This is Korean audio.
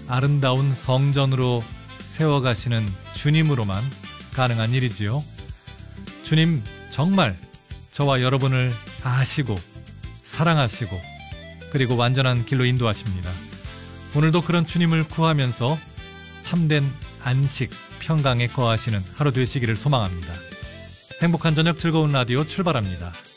아름다운 성전으로 세워가시는 주님으로만 가능한 일이지요. 주님 정말 저와 여러분을 아시고 사랑하시고 그리고 완전한 길로 인도하십니다. 오늘도 그런 주님을 구하면서 참된 안식, 평강에 거하시는 하루 되시기를 소망합니다. 행복한 저녁 즐거운 라디오 출발합니다.